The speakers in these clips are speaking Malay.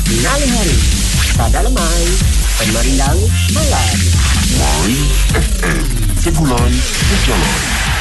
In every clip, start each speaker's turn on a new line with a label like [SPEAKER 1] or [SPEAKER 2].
[SPEAKER 1] Nali hari, pada lemai, pemerindang malam.
[SPEAKER 2] My FM, segulai sejalan.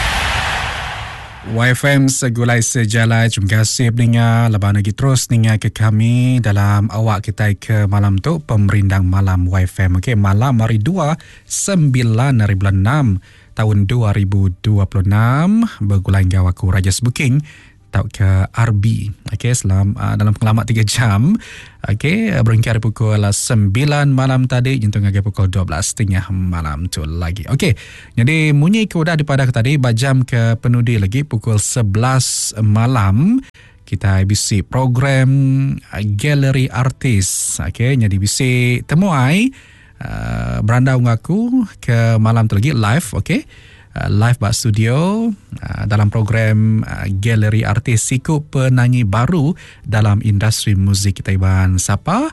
[SPEAKER 3] YFM segulai sejalan. Terima kasih pendengar. Lepas lagi terus dengar ke kami dalam awak kita ke malam tu Pemerindang Malam YFM. Okey, malam hari 2 9 hari bulan 6 tahun 2026 bergulang gawa aku Rajas Booking tau ke RB. Okey, dalam pengalaman 3 jam. Okey, berhingga pukul 9 malam tadi jentung hingga pukul 12 tengah malam tu lagi. Okey, jadi munyi ke udah daripada tadi bajam ke penudi lagi pukul 11 malam kita bisi program Galeri Artis. Okey, jadi bisi temuai beranda ngaku ke malam tu lagi live. Okey, live bak studio dalam program Galeri Artis siku penyanyi baru dalam industri muzik kita iban siapa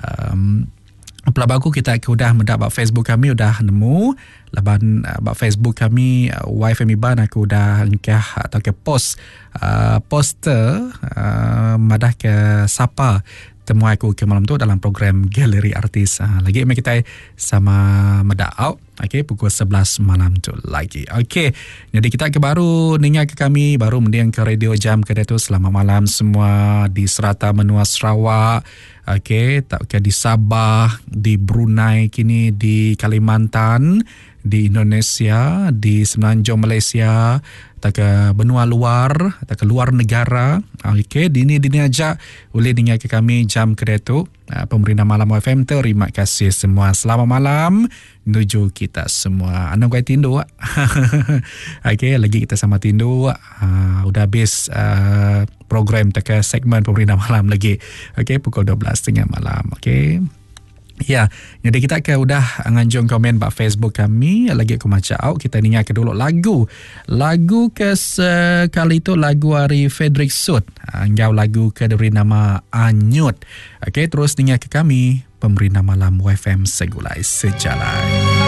[SPEAKER 3] pelabaku kita udah mendapat Facebook kami udah nemu laban bak Facebook kami YFM Iban aku udah ngkah atau ke poster madah ke siapa temu aku ke malam tu dalam program Galeri Artis. Lagi kita sama meda out. Okey, pukul 11 malam tu lagi. Okey, jadi kita ke baru dengar ke kami baru mendiang ke radio jam ke tu. Selamat malam semua di Serata Menua Sarawak. Okey, tak ke di Sabah, di Brunei kini, di Kalimantan, di Indonesia, di Semenanjung Malaysia, tak ke benua luar, tak ke luar negara. Okey, dini aja boleh dengar ke kami jam kedua tu. Pemerintah Malam FM, terima kasih semua. Selamat malam menuju kita semua. Anak gue tindu. Okey, lagi kita sama tindu. Udah habis program tak ke segmen Pemerintah Malam lagi. Okey, pukul 12 tengah malam. Okey. Ya, jadi kita ke udah nganjung komen bak Facebook kami. Lagi aku macam out, kita dengar ke dulu lagu ke sekali itu lagu dari Frederick Sud. Anggau lagu ke dari nama Anyut. Okey, terus dengar ke kami Pemerintah Malam YFM segulai sejalan.